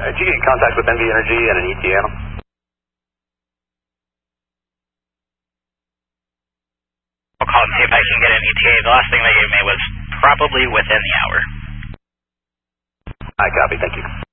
Did you get in contact with NV Energy and an ETA on them? I'll call and see if I can get an ETA. The last thing they gave me was probably within the hour. I copy, thank you.